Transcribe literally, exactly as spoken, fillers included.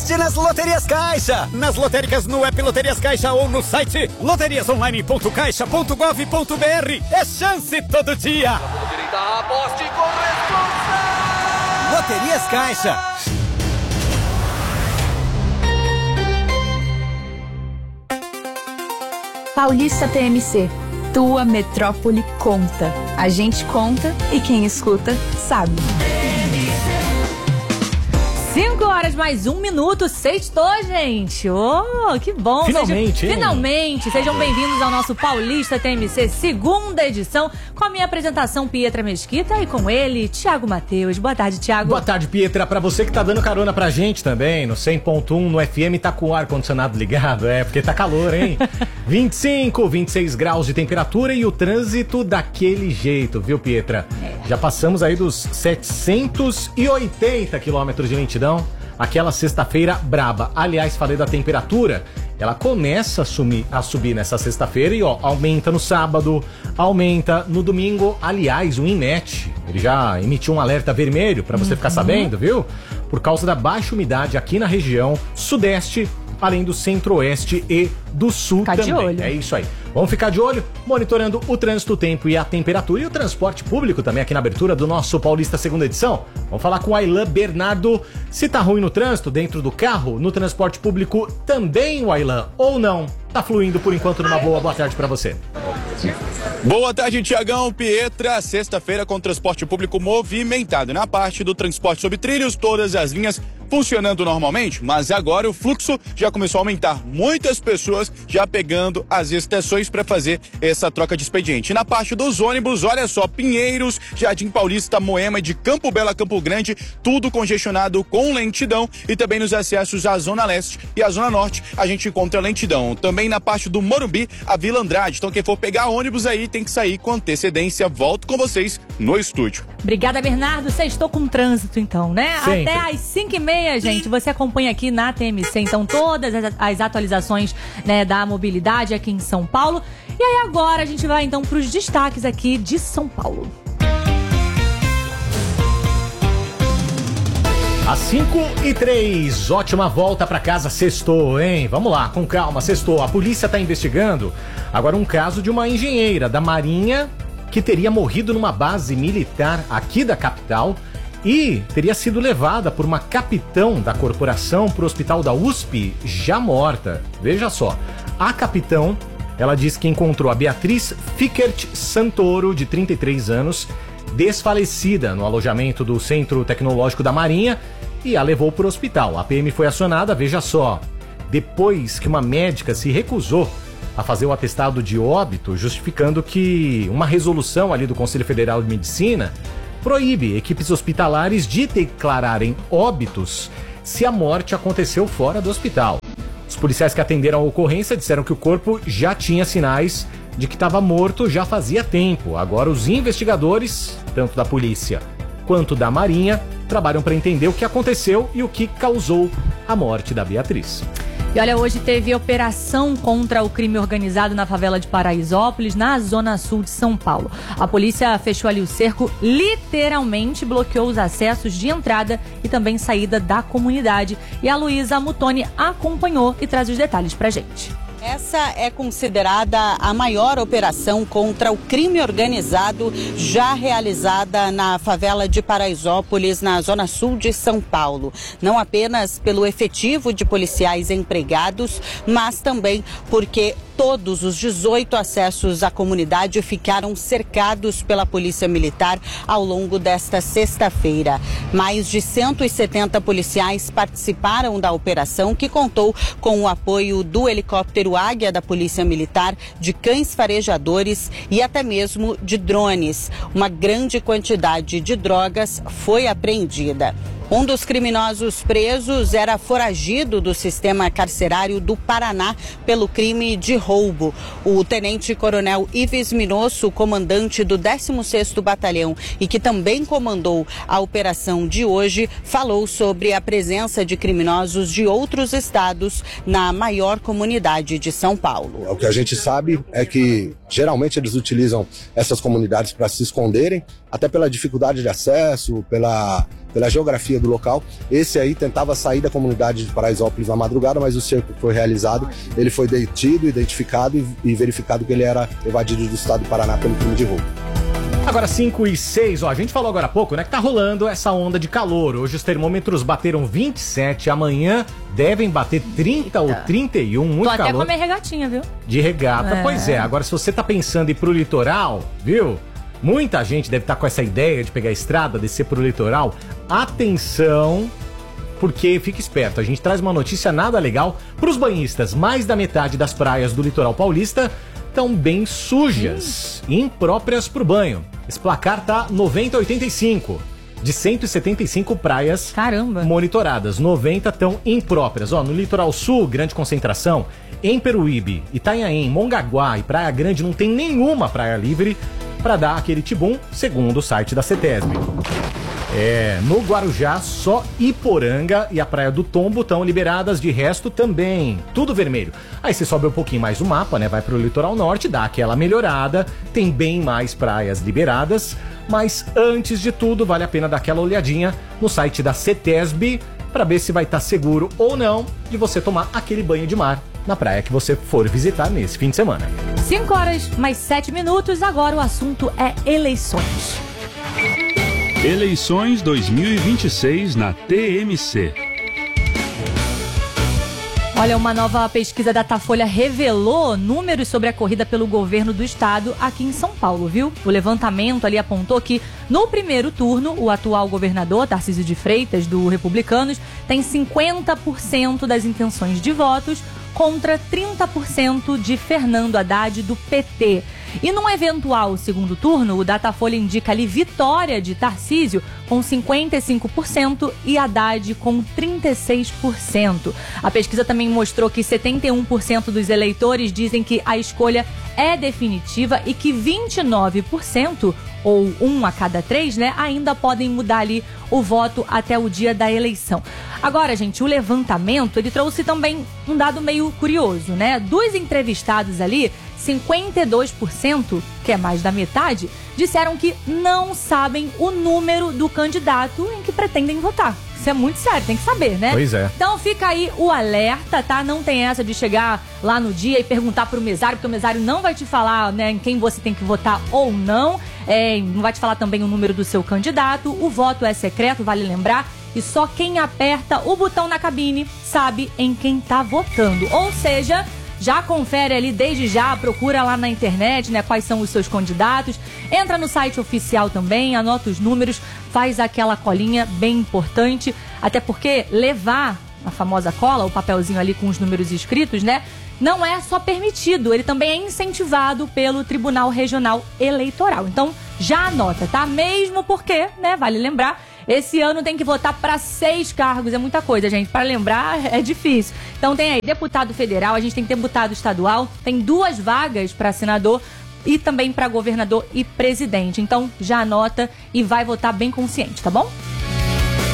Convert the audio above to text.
sorte nas Loterias Caixa. Nas lotéricas, no app Loterias Caixa ou no site loterias online ponto caixa ponto gov ponto br. É chance todo dia. Aposte com responsa. Loterias Caixa. Paulista T M C. Tua metrópole conta. A gente conta e quem escuta sabe. Cinco horas mais um minuto, sextou, gente. Oh, que bom. Finalmente, Seja, hein? Finalmente. Sejam bem-vindos ao nosso Paulista T M C, segunda edição, com a minha apresentação, Pietra Mesquita, e com ele, Thiago Matheus. Boa tarde, Thiago. Boa tarde, Pietra. Pra você que tá dando carona pra gente também, no cem ponto um, no F M, tá com o ar-condicionado ligado, é, porque tá calor, hein? vinte e cinco, vinte e seis graus de temperatura e o trânsito daquele jeito, viu, Pietra? É. Já passamos aí dos setecentos e oitenta quilômetros de lentidão. Aquela sexta-feira braba. Aliás, falei da temperatura, ela começa a, sumir, a subir nessa sexta-feira e ó, aumenta no sábado, aumenta no domingo. Aliás, o INMET, ele já emitiu um alerta vermelho para você uhum. ficar sabendo, viu? Por causa da baixa umidade aqui na região sudeste, além do centro-oeste e do sul ficar também. De olho. É isso aí. Vamos ficar de olho, monitorando o trânsito, o tempo e a temperatura e o transporte público também aqui na abertura do nosso Paulista segunda edição. Vamos falar com o Aylan Bernardo. Se tá ruim no trânsito, dentro do carro, no transporte público também, o Aylan, ou não? Tá fluindo por enquanto numa boa. Boa tarde pra você. Boa tarde, Tiagão, Pietra. Sexta-feira com transporte público movimentado. Na parte do transporte sobre trilhos, todas as linhas funcionando normalmente, mas agora o fluxo já começou a aumentar. Muitas pessoas já pegando as estações para fazer essa troca de expediente. Na parte dos ônibus, olha só, Pinheiros, Jardim Paulista, Moema e de Campo Belo a Campo Grande, tudo congestionado com lentidão, e também nos acessos à Zona Leste e à Zona Norte a gente encontra lentidão. Também na parte do Morumbi, a Vila Andrade. Então quem for pegar ônibus aí tem que sair com antecedência. Volto com vocês no estúdio. Obrigada, Bernardo. Você estou com trânsito então, né? Sempre. Até às cinco e meia, gente, você acompanha aqui na T M C, então, todas as, as atualizações, né, da mobilidade aqui em São Paulo. E aí agora a gente vai então para os destaques aqui de São Paulo. Às cinco e três, ótima volta pra casa, sextou, hein? Vamos lá, com calma, sextou. A polícia tá investigando agora um caso de uma engenheira da Marinha que teria morrido numa base militar aqui da capital e teria sido levada por uma capitão da corporação pro hospital da U S P já morta. Veja só, a capitão, ela disse que encontrou a Beatriz Fickert Santoro, de trinta e três anos, desfalecida no alojamento do Centro Tecnológico da Marinha, e a levou para o hospital. A P M foi acionada, veja só, depois que uma médica se recusou a fazer o atestado de óbito, justificando que uma resolução ali do Conselho Federal de Medicina proíbe equipes hospitalares de declararem óbitos se a morte aconteceu fora do hospital. Os policiais que atenderam a ocorrência disseram que o corpo já tinha sinais de que estava morto já fazia tempo. Agora os investigadores, tanto da polícia quanto da Marinha, trabalham para entender o que aconteceu e o que causou a morte da Beatriz. E olha, hoje teve operação contra o crime organizado na favela de Paraisópolis, na zona sul de São Paulo. A polícia fechou ali o cerco, literalmente bloqueou os acessos de entrada e também saída da comunidade. E a Luísa Mutoni acompanhou e traz os detalhes pra gente. Essa é considerada a maior operação contra o crime organizado já realizada na favela de Paraisópolis, na zona sul de São Paulo. Não apenas pelo efetivo de policiais empregados, mas também porque todos os dezoito acessos à comunidade ficaram cercados pela Polícia Militar ao longo desta sexta-feira. Mais de cento e setenta policiais participaram da operação, que contou com o apoio do helicóptero Águia da Polícia Militar, de cães farejadores e até mesmo de drones. Uma grande quantidade de drogas foi apreendida. Um dos criminosos presos era foragido do sistema carcerário do Paraná pelo crime de roubo. O tenente-coronel Ives Minosso, comandante do décimo sexto Batalhão e que também comandou a operação de hoje, falou sobre a presença de criminosos de outros estados na maior comunidade de São Paulo. O que a gente sabe é que geralmente eles utilizam essas comunidades para se esconderem, até pela dificuldade de acesso, pela pela geografia do local. Esse aí tentava sair da comunidade de Paraisópolis na madrugada, mas o cerco foi realizado. Ele foi detido, identificado e, e verificado que ele era evadido do estado do Paraná pelo crime de roubo. Agora cinco e seis, ó, a gente falou agora há pouco, né, que tá rolando essa onda de calor. Hoje os termômetros bateram vinte e sete, amanhã devem bater trinta ou trinta e um, muito Tô calor. até com a minha regatinha, viu? De regata, É. Pois é. Agora se você tá pensando em ir pro litoral, viu? Muita gente deve estar com essa ideia de pegar a estrada, descer pro litoral. Atenção, porque fica esperto, a gente traz uma notícia nada legal pros banhistas. Mais da metade das praias do litoral paulista estão bem sujas, hum. impróprias pro banho. Esse placar tá noventa a oitenta e cinco. De cento e setenta e cinco praias Caramba. monitoradas, noventa estão impróprias. Ó, no litoral sul, grande concentração. Em Peruíbe, Itanhaém, Mongaguá e Praia Grande não tem nenhuma praia livre para dar aquele tibum, segundo o site da CETESB. É, no Guarujá, só Iporanga e a Praia do Tombo estão liberadas, de resto também, tudo vermelho. Aí você sobe um pouquinho mais o mapa, né? Vai pro litoral norte, dá aquela melhorada, tem bem mais praias liberadas, mas antes de tudo, vale a pena dar aquela olhadinha no site da CETESB para ver se vai estar seguro ou não de você tomar aquele banho de mar na praia que você for visitar nesse fim de semana. cinco horas mais sete minutos, agora o assunto é eleições. Eleições dois mil e vinte e seis na T M C. Olha, uma nova pesquisa da Datafolha revelou números sobre a corrida pelo governo do estado aqui em São Paulo, viu? O levantamento ali apontou que no primeiro turno, o atual governador, Tarcísio de Freitas, do Republicanos, tem cinquenta por cento das intenções de votos contra trinta por cento de Fernando Haddad, do P T. E num eventual segundo turno, o Datafolha indica ali vitória de Tarcísio com cinquenta e cinco por cento e Haddad com trinta e seis por cento. A pesquisa também mostrou que setenta e um por cento dos eleitores dizem que a escolha é definitiva e que vinte e nove por cento, ou um a cada três, né, ainda podem mudar ali o voto até o dia da eleição. Agora, gente, o levantamento, ele trouxe também um dado meio curioso, né? Dos entrevistados ali, cinquenta e dois por cento, que é mais da metade, disseram que não sabem o número do candidato em que pretendem votar. Isso é muito sério, tem que saber, né? Pois é. Então fica aí o alerta, tá? Não tem essa de chegar lá no dia e perguntar pro mesário, porque o mesário não vai te falar, né, em quem você tem que votar ou não. É, não vai te falar também o número do seu candidato. O voto é secreto, vale lembrar. E só quem aperta o botão na cabine sabe em quem tá votando. Ou seja, já confere ali desde já, procura lá na internet, né, quais são os seus candidatos. Entra no site oficial também, anota os números, faz aquela colinha bem importante. Até porque levar a famosa cola, o papelzinho ali com os números escritos, né, não é só permitido, ele também é incentivado pelo Tribunal Regional Eleitoral. Então, já anota, tá? Mesmo porque, né, vale lembrar, esse ano tem que votar para seis cargos, é muita coisa, gente. Para lembrar, é difícil. Então tem aí deputado federal, a gente tem que ter deputado estadual, tem duas vagas para senador e também para governador e presidente. Então já anota e vai votar bem consciente, tá bom?